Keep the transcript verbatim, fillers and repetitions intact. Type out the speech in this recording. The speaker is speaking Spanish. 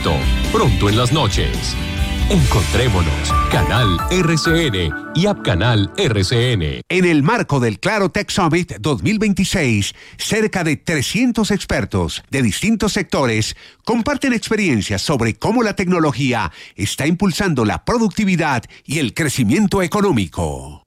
Éxito, pronto en las noches. Encontrémonos, Canal R C N y App Canal R C N. En el marco del Claro Tech Summit dos mil veintiséis, cerca de trescientos expertos de distintos sectores comparten experiencias sobre cómo la tecnología está impulsando la productividad y el crecimiento económico.